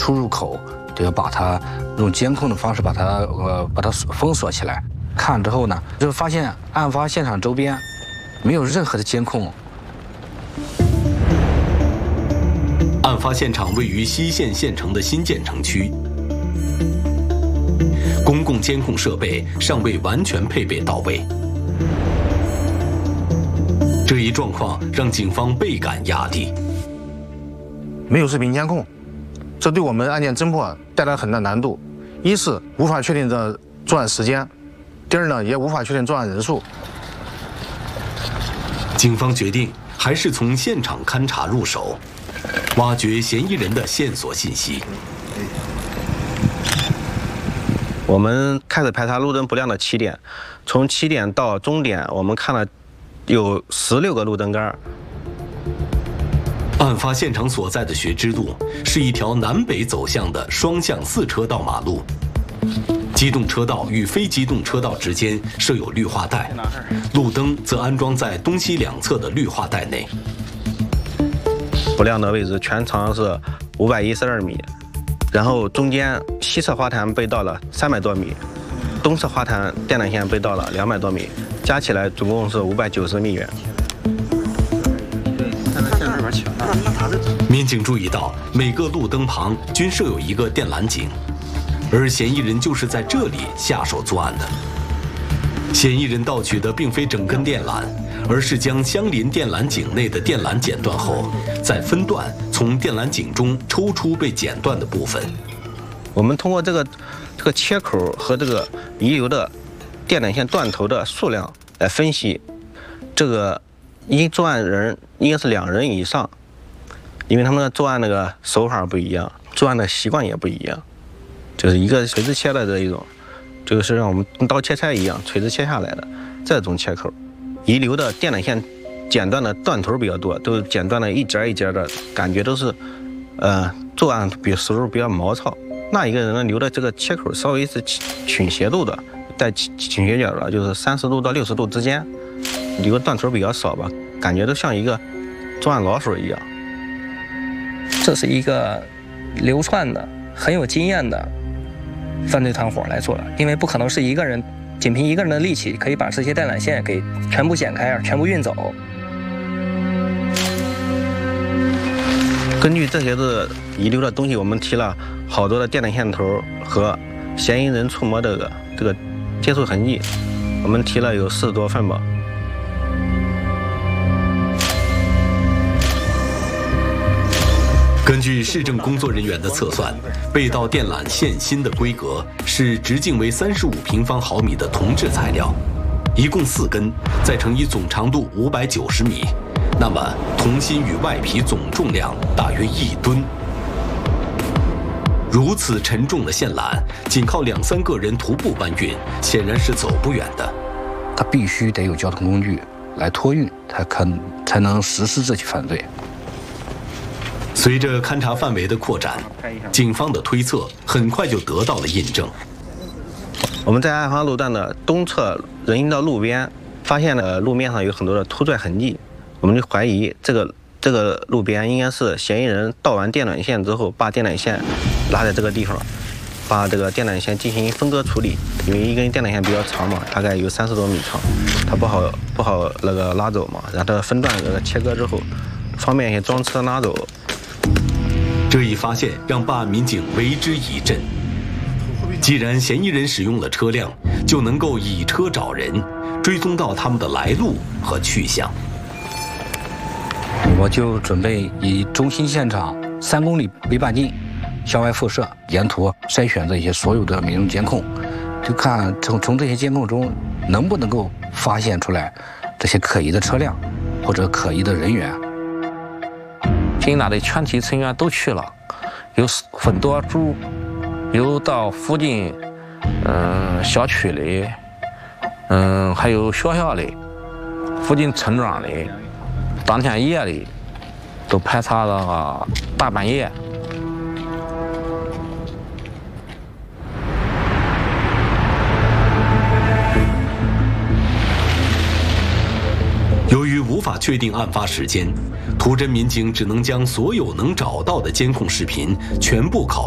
出入口都要把它用监控的方式把它封锁起来。看了之后呢，就发现案发现场周边没有任何的监控。 案发现场位于西县县城的新建成区，公共监控设备尚未完全配备到位。这一状况让警方倍感压力。 没有视频监控，这对我们案件侦破带来很大难度。一是无法确定这作案时间，第二呢，也无法确定作案人数。 警方决定还是从现场勘查入手，挖掘嫌疑人的线索信息。 我们开始排查路灯不亮的起点，从起点到终点，我们看了有16个路灯杆。 案发现场所在的学知路是一条南北走向的双向4车道马路，机动车道与非机动车道之间设有绿化带，路灯则安装在东西两侧的绿化带内。 不亮的位置全长是512米，然后中间西侧花坛被盗了300多米，东侧花坛电缆线被盗了200多米，加起来总共是590米远。 民警注意到，每个路灯旁均设有一个电缆井，而嫌疑人就是在这里下手作案的。嫌疑人盗取的并非整根电缆，而是将相邻电缆井内的电缆剪断后，再分段从电缆井中抽出被剪断的部分。 我们通过这个切口和这个遗留的电缆线断头的数量来分析，这个作案人应该是2人以上，因为他们的作案那个手法不一样，作案的习惯也不一样，就是一个垂直切的这一种，这个是让我们跟刀切菜一样垂直切下来的这种切口。遗留的电缆线剪断的断头比较多，都剪断了一节一节的，感觉都是作案时候比较毛糙。那一个人呢留的这个切口稍微是倾斜度的，带倾斜角的，就是30度到60度之间，留的断头比较少吧，感觉都像一个作案老手一样。 这是一个流窜的、很有经验的犯罪团伙来做的，因为不可能是一个人，仅凭一个人的力气可以把这些电缆线给全部剪开、全部运走。 根据这些的遗留的东西，我们提了好多的电缆线头和嫌疑人触摸这个接触痕迹，我们提了有40多份吧。 根据市政工作人员的测算，被盗电缆线芯的规格是直径为35平方毫米的铜制材料，一共4根，再乘以总长度590米，那么铜芯与外皮总重量大约1吨。如此沉重的线缆，仅靠2、3个人徒步搬运，显然是走不远的。 他必须得有交通工具来托运，才能实施这起犯罪。 随着勘查范围的扩展，警方的推测很快就得到了印证。 我们在案发路段的东侧人行道路边发现了路面上有很多的突拽痕迹，我们就怀疑这个路边应该是嫌疑人盗完电缆线之后，把电缆线拉在这个地方，把这个电缆线进行分割处理，因为一根电缆线比较长嘛，大概有30多米长，它不好那个拉走嘛，然后它分段切割之后，方便一些装车拉走。 这一发现让办案民警为之一振。既然嫌疑人使用了车辆，就能够以车找人，追踪到他们的来路和去向。 我就准备以中心现场3公里为半径，向外辐射，沿途筛选这些所有的民用监控，就看从这些监控中能不能够发现出来这些可疑的车辆或者可疑的人员。 警大的全体成员都去了，有分多组，有到附近小区里，还有学校里，附近村庄里，当天夜里都排查了大半夜。 由于无法确定案发时间，图侦民警只能将所有能找到的监控视频全部拷